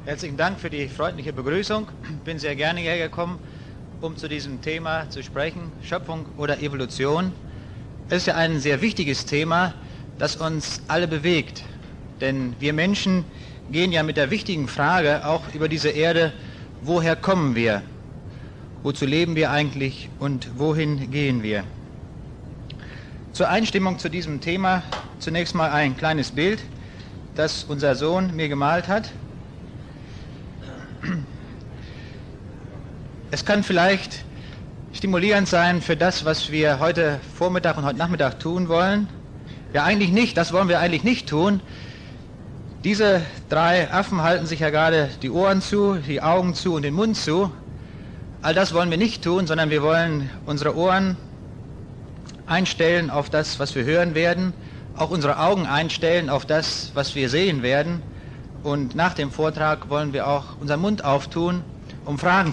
Herzlichen Dank für die freundliche Begrüßung. Ich bin sehr gerne hierher gekommen, um zu diesem Thema zu sprechen, Schöpfung oder Evolution. Es ist ja ein sehr wichtiges Thema, das uns alle bewegt. Denn wir Menschen gehen ja mit der wichtigen Frage auch über diese Erde, woher kommen wir? Wozu leben wir eigentlich und wohin gehen wir? Zur Einstimmung zu diesem Thema zunächst mal ein kleines Bild, das unser Sohn mir gemalt hat. Es kann vielleicht stimulierend sein für das, was wir heute Vormittag und heute Nachmittag tun wollen. Ja, eigentlich nicht, das wollen wir eigentlich nicht tun. Diese drei Affen halten sich ja gerade die Ohren zu, die Augen zu und den Mund zu. All das wollen wir nicht tun, sondern wir wollen unsere Ohren einstellen auf das, was wir hören werden, auch unsere Augen einstellen auf das, was wir sehen werden. Und nach dem Vortrag wollen wir auch unseren Mund auftun, um Fragen